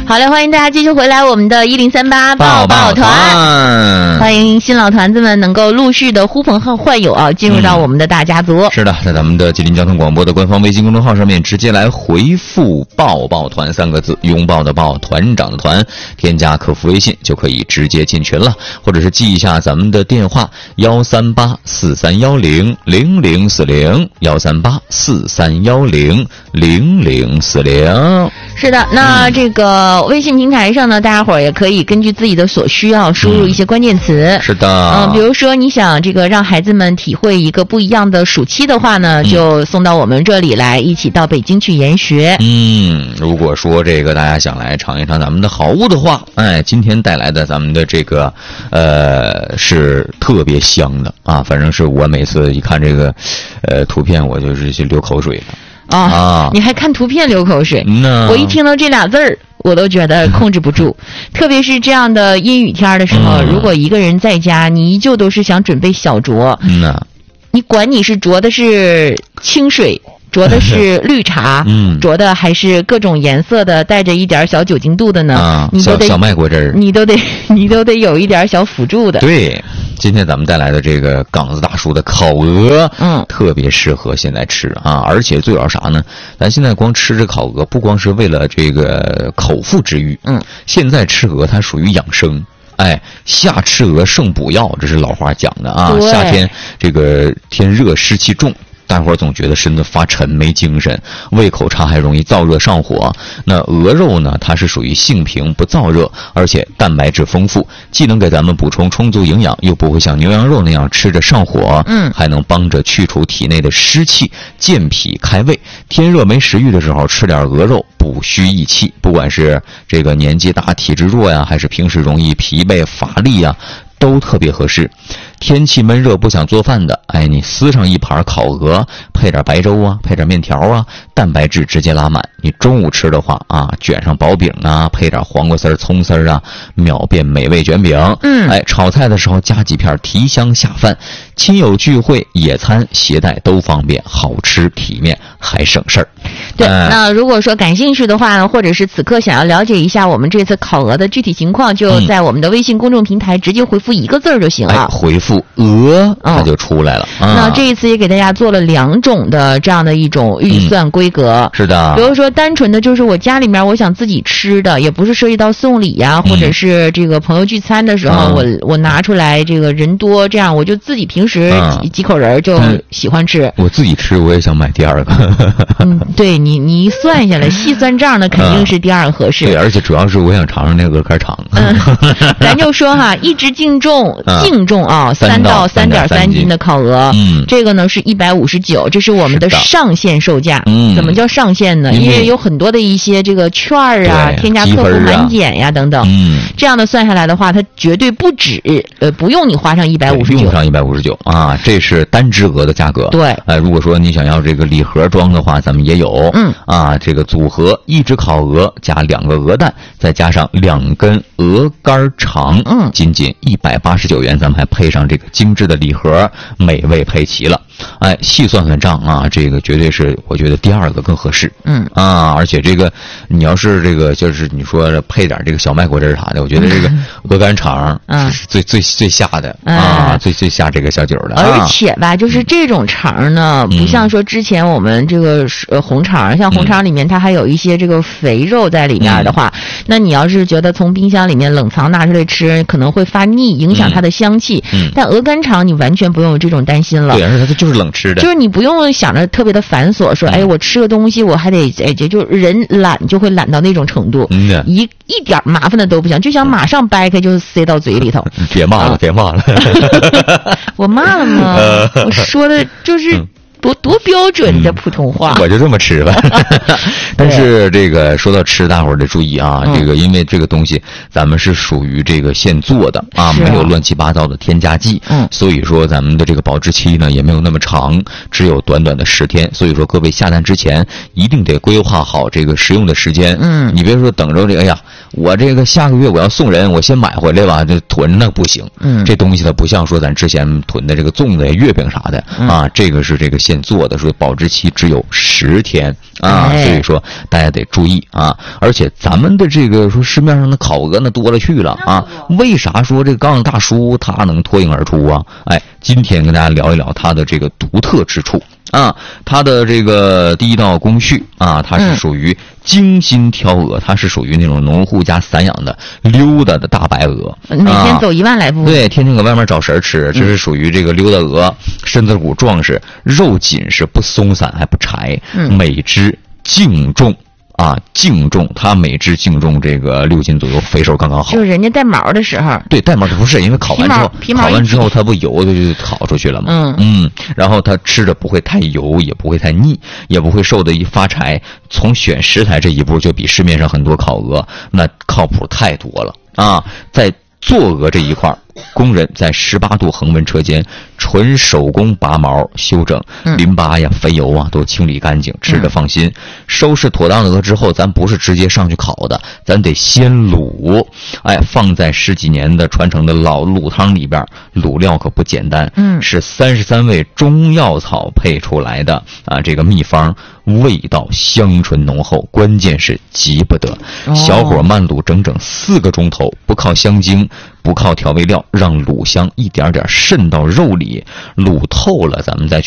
好嘞，欢迎大家继续回来我们的1038抱抱团，欢迎新老团子们能够陆续的呼朋唤友啊，进入到我们的大家族。 是的，在咱们的吉林交通广播的官方微信公众号上面直接来回复抱抱团3个字，拥抱的抱，团长的团，添加客服微信就可以直接进群了，或者是记一下咱们的电话13843100040，13843100040。 是的，那这个微信平台上呢，大家伙儿也可以根据自己的所需要输入一些关键词。 是的， 比如说你想这个让孩子们体会一个不一样的暑期的话呢，就送到我们这里来，一起到北京去研学。 如果说这个大家想来尝一尝咱们的好物的话，今天带来的咱们的这个是特别香的啊，反正是我每次一看这个图片，我就是去流口水了。 你还看图片流口水？我一听到这俩字儿，我都觉得控制不住。特别是这样的阴雨天的时候，如果一个人在家，你依旧都是想准备小酌。你管你是酌的是清水，酌的是绿茶，酌的还是各种颜色的带着一点小酒精度的呢？你都得小麦果汁儿， 你都得有一点小辅助的。 对，今天咱们带来的这个岗子大叔的烤鹅，特别适合现在吃啊！而且最主要啥呢？咱现在光吃这烤鹅，不光是为了这个口腹之欲，现在吃鹅它属于养生。夏吃鹅胜补药，这是老话讲的啊。夏天这个天热湿气重，大伙儿总觉得身子发沉没精神，胃口差还容易燥热上火。那鹅肉呢，它是属于性平不燥热，而且蛋白质丰富，既能给咱们补充充足营养，又不会像牛羊肉那样吃着上火，还能帮着去除体内的湿气，健脾开胃。天热没食欲的时候吃点鹅肉，补虚益气。不管是这个年纪大体质弱呀，还是平时容易疲惫乏力呀，都特别合适。天气闷热不想做饭的，你撕上一盘烤鹅，配点白粥啊，配点面条啊，蛋白质直接拉满。你中午吃的话啊，卷上薄饼啊，配点黄瓜丝、葱丝啊，秒变美味卷饼。炒菜的时候加几片提香下饭，亲友聚会、野餐携带都方便，好吃体面还省事儿。 对，那如果说感兴趣的话呢，或者是此刻想要了解一下我们这次烤鹅的具体情况，就在我们的微信公众平台直接回复1个字就行了。 回复鹅，它就出来了。 那这一次也给大家做了2种的这样的一种预算规格。 是的， 比如说单纯的就是我家里面我想自己吃的，也不是涉及到送礼呀，或者是这个朋友聚餐的时候，我拿出来这个人多，这样我就自己平时几口人就喜欢吃。 我自己吃，我也想买第二个。 对，你一算下来，细算账呢，肯定是第2个合适。 对，而且主要是我想尝尝那个鹅肝肠。 咱就说哈，一只净重啊，3到3.3斤的烤鹅，这个呢是159，这是我们的上限售价。怎么叫上限呢？因为有很多的一些这个券啊，添加客户满减呀等等，这样的算下来的话，它绝对不止不用你花上159， 用上159啊，这是单只鹅的价格。 对， 如果说你想要这个礼盒装的话，咱们也有。这个组合1只烤鹅加2个鹅蛋，再加上2根鹅肝肠，仅189元，咱们还配上这个精致的礼盒，美味配齐了。细算算账啊，这个绝对是我觉得第2个更合适。而且这个你要是这个就是你说配点这个小麦果汁啥的，我觉得这个鹅肝肠是最下的最下这个小酒的。 而且吧，就是这种肠呢，不像说之前我们这个红肠，像红肠里面它还有一些这个肥肉在里面的话，那你要是觉得从冰箱里面冷藏拿出来吃，可能会发腻，影响它的香气。但鹅肝肠你完全不用有这种担心了。 对，而且它就是冷吃的， 就是你不用想着特别的繁琐，说我吃个东西我还得就人懒就会懒到那种程度，一点麻烦的都不想，就想马上掰开就塞到嘴里头。 别骂了，别骂了。 我骂了吗？我说的就是多标准的普通话。 我就这么吃吧。但是这个说到吃，大伙儿得注意啊，这个因为这个东西咱们是属于这个现做的啊，没有乱七八糟的添加剂，所以说咱们的这个保质期呢也没有那么长，只有短短的10天。所以说各位下单之前一定得规划好这个食用的时间。你别说等着这个， 我这个下个月我要送人，我先买回来吧，就囤那不行。这东西它不像说咱之前囤的这个粽子呀、月饼啥的啊，这个是这个现做的，所以保质期只有10天啊，所以说大家得注意啊。而且咱们的这个说市面上的烤鹅呢多了去了啊，为啥说这个杠大叔他能脱颖而出啊？哎，今天跟大家聊一聊他的这个独特之处。啊，它的这个第一道工序啊，它是属于精心挑鹅，它是属于那种农户家散养的溜达的大白鹅， 每天走1万来步， 对，天天搁外面找食吃，这是属于这个溜达鹅，身子骨壮实，肉紧实不松散还不柴，每只净重。啊，净重，它每只净重这个6斤左右，肥瘦刚刚好。 就是人家带毛的时候， 对，带毛不是因为烤完之后，它不油就烤出去了吗？然后它吃着不会太油，也不会太腻，也不会瘦的一发柴。从选食材这一步，就比市面上很多烤鹅那靠谱太多了啊！在做鹅这一块，工人在18度恒温车间纯手工拔毛修整，淋巴呀、肥油啊都清理干净，吃着放心。收拾妥当的鹅之后，咱不是直接上去烤的，咱得先卤，哎，放在10几年的传承的老卤汤里边，卤料可不简单，是33味中药草配出来的啊，这个秘方味道香醇浓厚，关键是急不得，小火慢卤整整4个钟头，不靠香精，不靠调味料，让卤香一点点渗到肉里，卤透了，咱们再去